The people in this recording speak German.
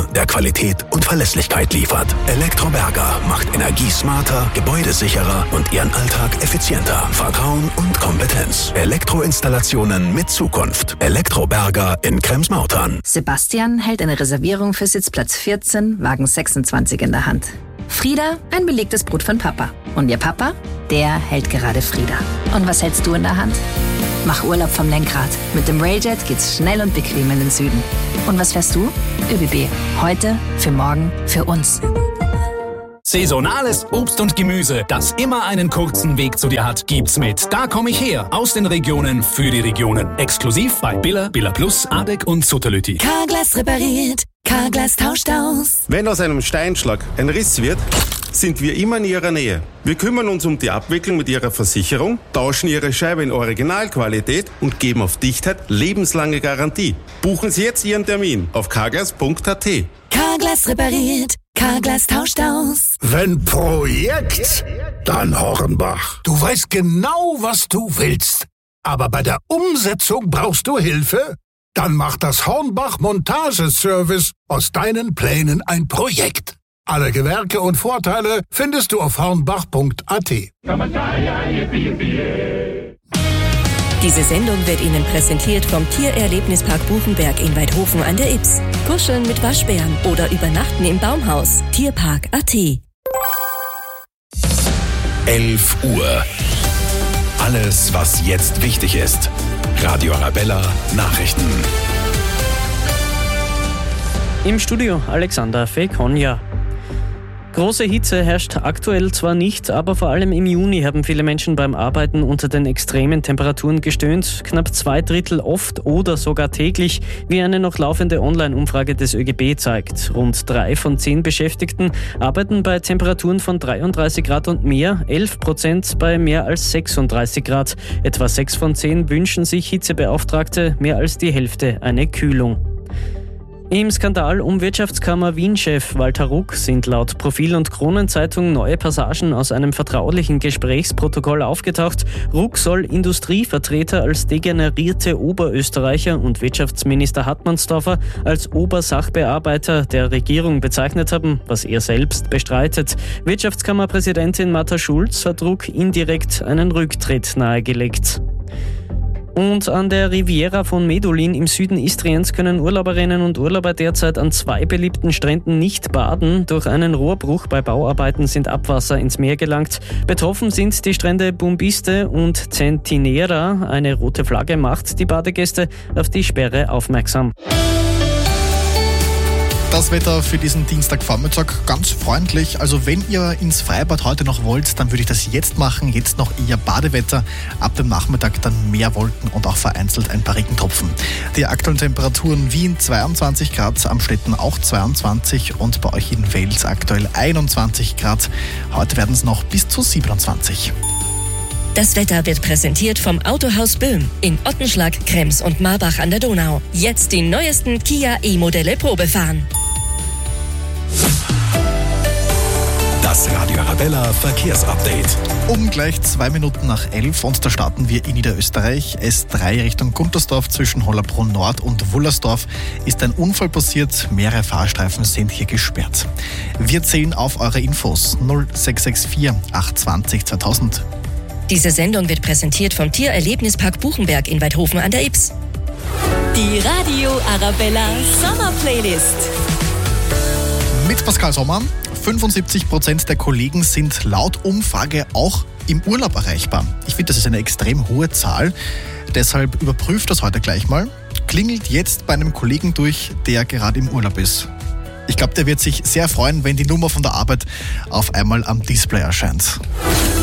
der Qualität und Verlässlichkeit liefert. Elektroberger macht Energie smarter, gebäudesicherer und Ihren Alltag effizienter. Vertrauen und Kompetenz. Elektroinstallationen mit Zukunft. Elektroberger in Krems-Mautern. Sebastian hält eine Reservierung für Sitzplatz 14, Wagen 26 in der Hand. Frieda, ein belegtes Brot von Papa. Und ihr Papa, der hält gerade Frieda. Und was hältst du in der Hand? Mach Urlaub vom Lenkrad. Mit dem Railjet geht's schnell und bequem in den Süden. Und was fährst du? ÖBB. Heute, für morgen, für uns. Saisonales Obst und Gemüse, das immer einen kurzen Weg zu dir hat, gibt's mit Da komm ich her, aus den Regionen für die Regionen. Exklusiv bei Billa, Billa Plus, Adek und Sutterlütti. Carglass repariert, Carglass tauscht aus. Wenn aus einem Steinschlag ein Riss wird, sind wir immer in Ihrer Nähe. Wir kümmern uns um die Abwicklung mit Ihrer Versicherung, tauschen Ihre Scheibe in Originalqualität und geben auf Dichtheit lebenslange Garantie. Buchen Sie jetzt Ihren Termin auf carglass.at. Carglass repariert, Carglass tauscht aus. Wenn Projekt, dann Hornbach. Du weißt genau, was du willst. Aber bei der Umsetzung brauchst du Hilfe? Dann macht das Hornbach Montageservice aus deinen Plänen ein Projekt. Alle Gewerke und Vorteile findest du auf hornbach.at. Diese Sendung wird Ihnen präsentiert vom Tiererlebnispark Buchenberg in Weidhofen an der Ybbs. Kuscheln mit Waschbären oder übernachten im Baumhaus. Tierpark.at. 11 Uhr. Alles, was jetzt wichtig ist. Radio Arabella Nachrichten. Im Studio Alexander Fekonja. Große Hitze herrscht aktuell zwar nicht, aber vor allem im Juni haben viele Menschen beim Arbeiten unter den extremen Temperaturen gestöhnt. Knapp 2/3 oft oder sogar täglich, wie eine noch laufende Online-Umfrage des ÖGB zeigt. Rund 3 von 10 Beschäftigten arbeiten bei Temperaturen von 33 Grad und mehr, 11% bei mehr als 36 Grad. Etwa 6 von 10 wünschen sich Hitzebeauftragte, mehr als die Hälfte eine Kühlung. Im Skandal um Wirtschaftskammer Wien-Chef Walter Ruck sind laut Profil und Kronenzeitung neue Passagen aus einem vertraulichen Gesprächsprotokoll aufgetaucht. Ruck soll Industrievertreter als degenerierte Oberösterreicher und Wirtschaftsminister Hartmannsdorfer als Obersachbearbeiter der Regierung bezeichnet haben, was er selbst bestreitet. Wirtschaftskammerpräsidentin Martha Schulz hat Ruck indirekt einen Rücktritt nahegelegt. Und an der Riviera von Medulin im Süden Istriens können Urlauberinnen und Urlauber derzeit an 2 beliebten Stränden nicht baden. Durch einen Rohrbruch bei Bauarbeiten sind Abwasser ins Meer gelangt. Betroffen sind die Strände Bumbiste und Centinera. Eine rote Flagge macht die Badegäste auf die Sperre aufmerksam. Das Wetter für diesen Dienstagvormittag ganz freundlich. Also wenn ihr ins Freibad heute noch wollt, dann würde ich das jetzt machen. Jetzt noch eher Badewetter. Ab dem Nachmittag dann mehr Wolken und auch vereinzelt ein paar Regentropfen. Die aktuellen Temperaturen: Wien 22 Grad, Amstetten auch 22 und bei euch in Wels aktuell 21 Grad. Heute werden es noch bis zu 27. Das Wetter wird präsentiert vom Autohaus Böhm in Ottenschlag, Krems und Marbach an der Donau. Jetzt die neuesten Kia E-Modelle Probefahren. Das Radio Arabella Verkehrsupdate. Um gleich 2 Minuten nach 11 und da starten wir in Niederösterreich. S3 Richtung Guntersdorf zwischen Hollabrunn Nord und Wullersdorf ist ein Unfall passiert. Mehrere Fahrstreifen sind hier gesperrt. Wir zählen auf eure Infos 0664 820 2000. Diese Sendung wird präsentiert vom Tiererlebnispark Buchenberg in Weidhofen an der Ybbs. Die Radio Arabella Sommerplaylist. Mit Pascal Sommer. 75% der Kollegen sind laut Umfrage auch im Urlaub erreichbar. Ich finde, das ist eine extrem hohe Zahl. Deshalb überprüft das heute gleich mal. Klingelt jetzt bei einem Kollegen durch, der gerade im Urlaub ist. Ich glaube, der wird sich sehr freuen, wenn die Nummer von der Arbeit auf einmal am Display erscheint.